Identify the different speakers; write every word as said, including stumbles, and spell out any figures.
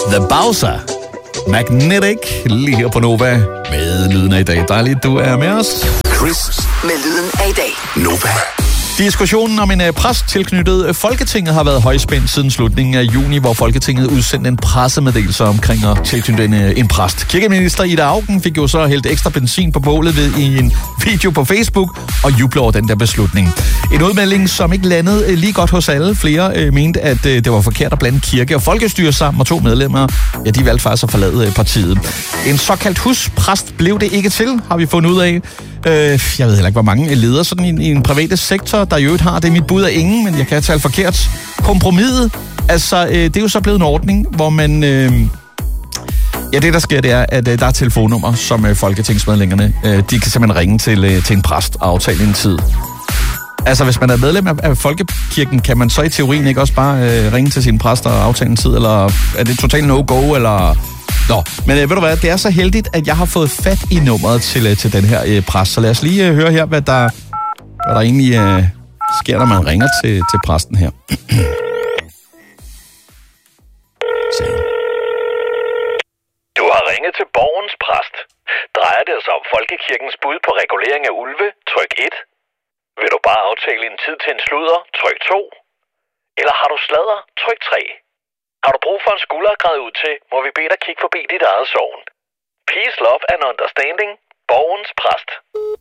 Speaker 1: The Bowser. Magnetic, lige her på Nova, med lyden af i dag. Dejligt, du er med os.
Speaker 2: Chris med lyden af i dag. Nova.
Speaker 1: Diskussionen om en præst tilknyttet Folketinget har været højspændt siden slutningen af juni, hvor Folketinget udsendte en pressemeddelelse omkring at tilknytte en, en præst. Kirkeminister Ida Auken fik jo så hældt ekstra benzin på bålet ved i en video på Facebook og jubler over den der beslutning. En udmelding, som ikke landede lige godt hos alle. Flere øh, mente, at øh, det var forkert at blande kirke og folkestyre sammen, og to medlemmer, ja, de valgte faktisk at forlade øh, partiet. En såkaldt huspræst blev det ikke til, har vi fundet ud af. Øh, jeg ved heller ikke, hvor mange ledere sådan i, i en private sektor, der i øvrigt har det. Mit bud er ingen, men jeg kan tale forkert. Kompromiset, altså øh, det er jo så blevet en ordning, hvor man... Øh, ja, det der sker, det er, at øh, der er telefonnummer, som øh, folketingsmedlemmerne, øh, de kan simpelthen ringe til, øh, til en præst og aftale en tid. Altså, hvis man er medlem af, af folkekirken, kan man så i teorien ikke også bare øh, ringe til sin præst og aftale en tid, eller er det totalt no-go, eller... Nå, men øh, ved du hvad, det er så heldigt, at jeg har fået fat i nummeret til, øh, til den her øh, præst. Så lad os lige øh, høre her, hvad der, hvad der egentlig øh, sker, når man ringer til, til præsten her.
Speaker 3: Du har ringet til Borgens præst. Drejer det sig om Folkekirkens bud på regulering af ulve? Tryk et. Vil du bare aftale en tid til en sludder? Tryk to. Eller har du sladder? Tryk tre. Har du brug for en skulder at græde ud til, må vi bede dig kigge forbi dit eget sogn. Peace, love and understanding. Borgens præst.